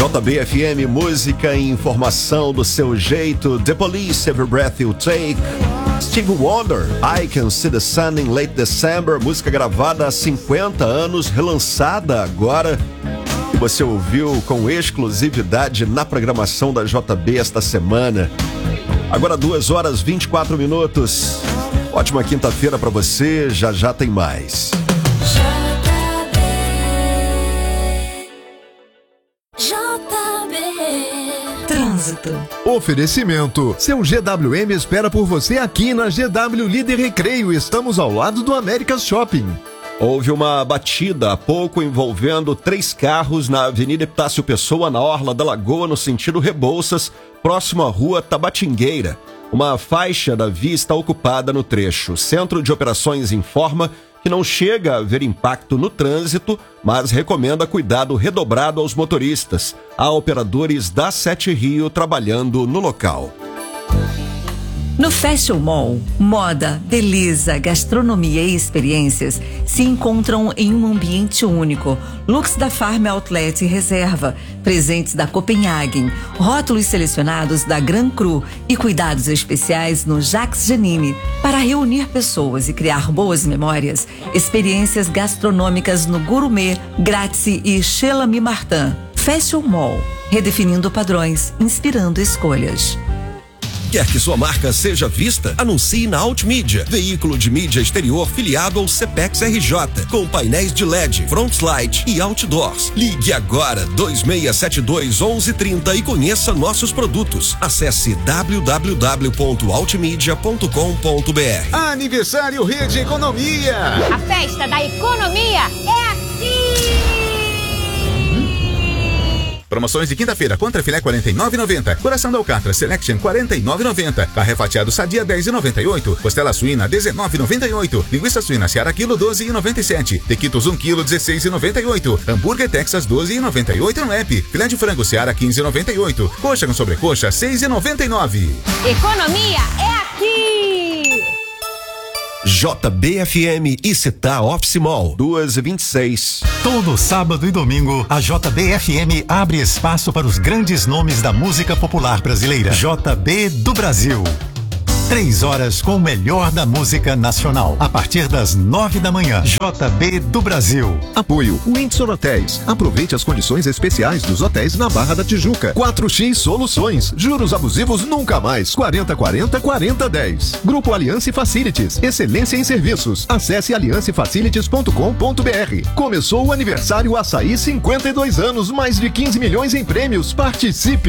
JBFM, música e informação do seu jeito. The Police, Every Breath You Take. Stevie Wonder, I Can See the Sun in Late December, música gravada há 50 anos, relançada agora. E você ouviu com exclusividade na programação da JB esta semana. Agora 2 horas 24 minutos. Ótima quinta-feira para você, já já tem mais. Trânsito. Oferecimento. Seu GWM espera por você aqui na GW Líder Recreio. Estamos ao lado do Américas Shopping. Houve uma batida há pouco envolvendo 3 carros na Avenida Epitácio Pessoa, na Orla da Lagoa, no sentido Rebouças, próximo à Rua Tabatingueira. Uma faixa da via está ocupada no trecho. O Centro de Operações informa que não chega a haver impacto no trânsito, mas recomenda cuidado redobrado aos motoristas. Há operadores da Sete Rio trabalhando no local. No Fashion Mall, moda, beleza, gastronomia e experiências se encontram em um ambiente único. Looks da Farm Outlet e Reserva, presentes da Copenhagen, rótulos selecionados da Gran Cru e cuidados especiais no Jacques Janine. Para reunir pessoas e criar boas memórias, experiências gastronômicas no Gourmet, Grazie e Chez L'Ami Martin. Fashion Mall, redefinindo padrões, inspirando escolhas. Quer que sua marca seja vista? Anuncie na Altmídia, veículo de mídia exterior filiado ao Cepex RJ, com painéis de LED, frontlight e outdoors. Ligue agora 2672-1130 e conheça nossos produtos. Acesse www.altmedia.com.br. Aniversário Rede Economia. A festa da economia é aqui! Promoções de quinta-feira: contra filé R$ 49,90, coração da alcatra Selection R$ 49,90, carré fatiado Sadia R$ 10,98, costela suína R$ 19,98, linguiça suína Seara quilo R$ 12,97, tequitos 1 quilo R$ 16,98, hambúrguer Texas R$ 12,98 no app, filé de frango Seara R$ 15,98, coxa com sobrecoxa R$ 6,99. Economia é aqui! JBFM e Città Office Mall, 2h26. Todo sábado e domingo, a JBFM abre espaço para os grandes nomes da música popular brasileira. JB do Brasil. 3 horas com o melhor da música nacional. A partir das 9 da manhã. JB do Brasil. Apoio Windsor Hotéis. Aproveite as condições especiais dos hotéis na Barra da Tijuca. 4X Soluções. Juros abusivos nunca mais. 4040-4010. Grupo Aliança Facilities. Excelência em serviços. Acesse aliancefacilities.com.br. Começou o aniversário Açaí 52 anos. Mais de 15 milhões em prêmios. Participe!